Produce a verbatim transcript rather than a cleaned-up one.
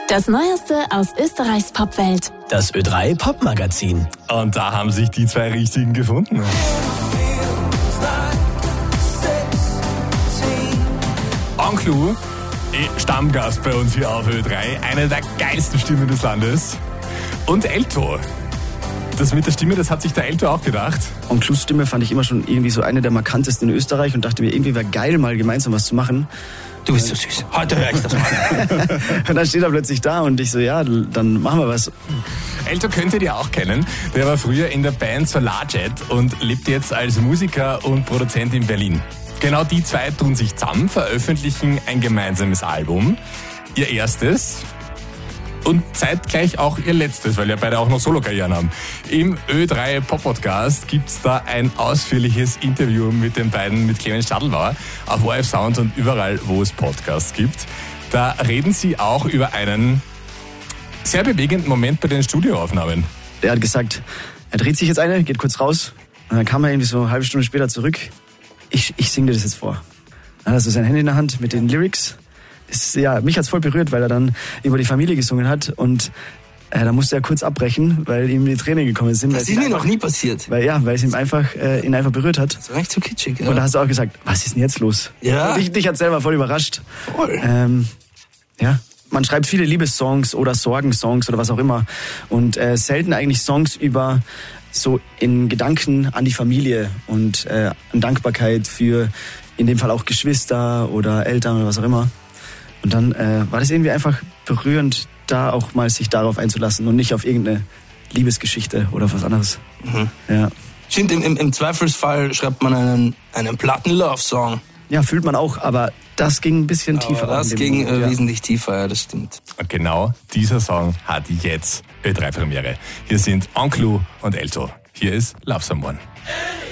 Das Neueste aus Österreichs Popwelt. Das Ö drei Popmagazin. Und da haben sich die zwei Richtigen gefunden. Enclou, Stammgast bei uns hier auf Ö drei. Eine der geilsten Stimmen des Landes. Und Elto. Das mit der Stimme, das hat sich der Elto auch gedacht. Enclous Stimme fand ich immer schon irgendwie so eine der markantesten in Österreich und dachte mir, irgendwie wäre geil, mal gemeinsam was zu machen. Du bist so süß. Heute höre ich das mal. Und dann steht er plötzlich da und ich so, ja, dann machen wir was. Elto könntet ihr auch kennen. Der war früher in der Band Solarjet und lebt jetzt als Musiker und Produzent in Berlin. Genau die zwei tun sich zusammen, veröffentlichen ein gemeinsames Album. Ihr erstes und zeitgleich auch ihr letztes, weil ja beide auch noch Solokarrieren haben. Im Ö drei Pop-Podcast gibt's da ein ausführliches Interview mit den beiden, mit Clemens Stadelbauer, auf O R F Sound und überall, wo es Podcasts gibt. Da reden sie auch über einen sehr bewegenden Moment bei den Studioaufnahmen. Er hat gesagt, er dreht sich jetzt eine, geht kurz raus und dann kam er irgendwie so eine halbe Stunde später zurück. Ich, ich singe dir das jetzt vor. Dann hat er so sein Handy in der Hand mit den Lyrics. Ist, ja, mich hat's voll berührt, weil er dann über die Familie gesungen hat und äh, da musste er kurz abbrechen, weil ihm die Tränen gekommen sind. Das ist mir noch nie passiert. Weil, ja, weil es ihm einfach, äh, ihn einfach berührt hat. Das war echt so kitschig, ja. Und da hast du auch gesagt, was ist denn jetzt los? Ja. Und dich, dich hat selber voll überrascht. Voll. Ähm, ja, man schreibt viele Liebessongs oder Sorgensongs oder was auch immer und äh, selten eigentlich Songs über so in Gedanken an die Familie und äh, an Dankbarkeit für in dem Fall auch Geschwister oder Eltern oder was auch immer. Und dann äh, war das irgendwie einfach berührend, da auch mal sich darauf einzulassen und nicht auf irgendeine Liebesgeschichte oder was anderes. Mhm. Ja. Stimmt, im, im Zweifelsfall schreibt man einen, einen Platten-Love-Song. Ja, fühlt man auch, aber das ging ein bisschen Aber tiefer. das ging Moment, äh, ja. wesentlich tiefer, ja, das stimmt. Und genau dieser Song hat jetzt Ö drei Premiere. Hier sind Enclou und Elto. Hier ist Love Someone.